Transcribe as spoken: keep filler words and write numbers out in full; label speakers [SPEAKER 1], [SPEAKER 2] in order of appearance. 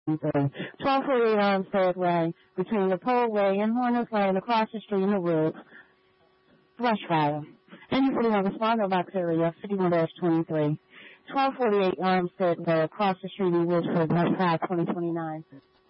[SPEAKER 1] twelve forty-eight Armstead Way, between Lepole Way and Horner's Lane, across the street in the woods. Brush fire. Anybody have a small box area, fifty-one dash twenty-three. twelve forty-eight Armstead Way, across the street in Woodford, North five twenty twenty-nine.